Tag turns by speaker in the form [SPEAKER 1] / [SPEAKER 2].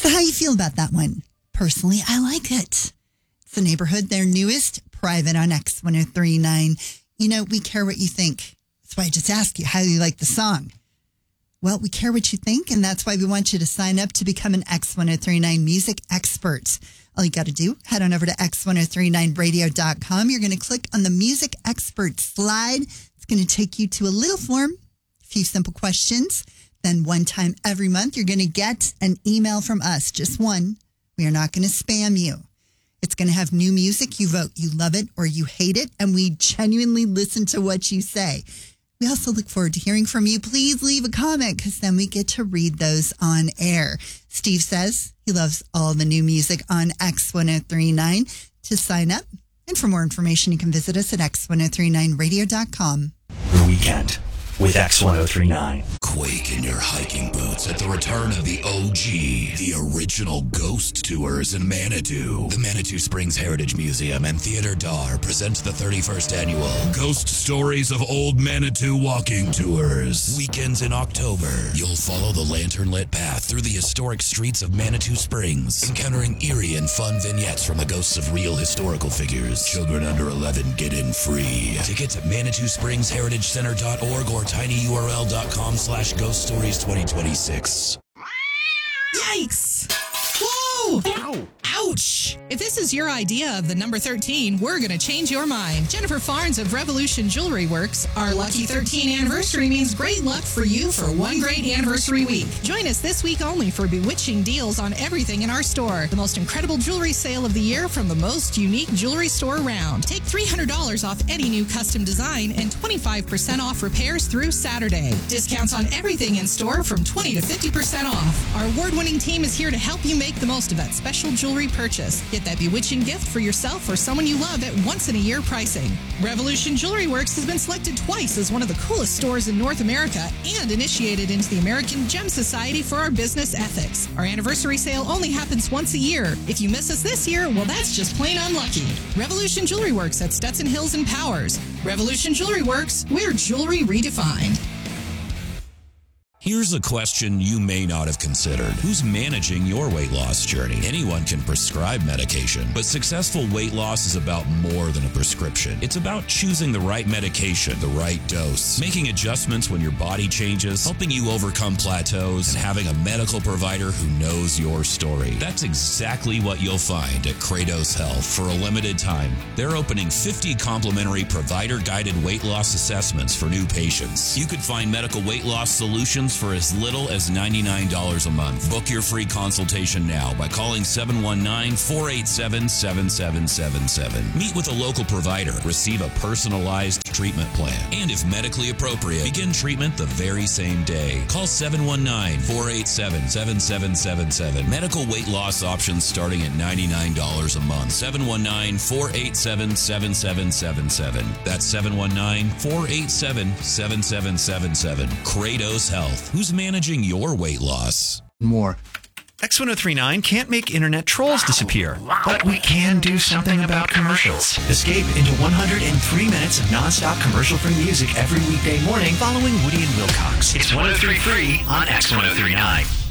[SPEAKER 1] So how you feel about that one? Personally, I like it. It's the Neighborhood, their newest, Private on X1039. You know, we care what you think. That's why I just asked you how you like the song. Well, we care what you think, and that's why we want you to sign up to become an X1039 music expert. All you got to do, head on over to x1039radio.com. You're going to click on the music expert slide. It's going to take you to a little form, a few simple questions. Then one time every month, you're going to get an email from us, just one. We are not going to spam you. It's going to have new music. You vote, you love it or you hate it, and we genuinely listen to what you say. We also look forward to hearing from you. Please leave a comment because then we get to read those on air. Steve says he loves all the new music on X1039. To sign up and for more information, you can visit us at x1039radio.com.
[SPEAKER 2] The weekend with X1039.
[SPEAKER 3] Quake in your hiking boots at the return of the OG, the original ghost tours in Manitou. The Manitou Springs Heritage Museum and Theater Dar present the 31st annual Ghost Stories of Old Manitou Walking Tours. Weekends in October, you'll follow the lantern-lit path through the historic streets of Manitou Springs, encountering eerie and fun vignettes from the ghosts of real historical figures. Children under 11 get in free. Tickets at ManitouSpringsHeritageCenter.org or tinyurl.com/Ghost Stories 2026.
[SPEAKER 4] Yikes! Whoa! Ow! Ouch! If this is your idea of the number 13, we're going to change your mind. Jennifer Farnes of Revolution Jewelry Works. Our lucky 13 anniversary means great luck for you for one great anniversary week. Join us this week only for bewitching deals on everything in our store. The most incredible jewelry sale of the year from the most unique jewelry store around. Take $300 off any new custom design and 25% off repairs through Saturday. Discounts on everything in store from 20 to 50% off. Our award-winning team is here to help you make the most of that special jewelry purchase. Get that bewitching gift for yourself or someone you love at once-in-a-year pricing. Revolution Jewelry Works has been selected twice as one of the coolest stores in North America and initiated into the American Gem Society for our business ethics. Our anniversary sale only happens once a year. If you miss us this year, well, that's just plain unlucky. Revolution Jewelry Works at Stetson Hills and Powers. Revolution Jewelry Works, we're jewelry redefined.
[SPEAKER 3] Here's a question you may not have considered. Who's managing your weight loss journey? Anyone can prescribe medication, but successful weight loss is about more than a prescription. It's about choosing the right medication, the right dose, making adjustments when your body changes, helping you overcome plateaus, and having a medical provider who knows your story. That's exactly what you'll find at Kratos Health. For a limited time, they're opening 50 complimentary provider-guided weight loss assessments for new patients. You could find medical weight loss solutions for as little as $99 a month. Book your free consultation now by calling 719-487-7777. Meet with a local provider. Receive a personalized treatment plan. And if medically appropriate, begin treatment the very same day. Call 719-487-7777. Medical weight loss options starting at $99 a month. 719-487-7777. That's 719-487-7777. Kratos Health. Who's managing your weight loss?
[SPEAKER 2] More. X1039 can't make internet trolls disappear, but we can do something about commercials. Escape into 103 minutes of nonstop commercial-free music every weekday morning following Woody and Wilcox. It's 103 free on X1039.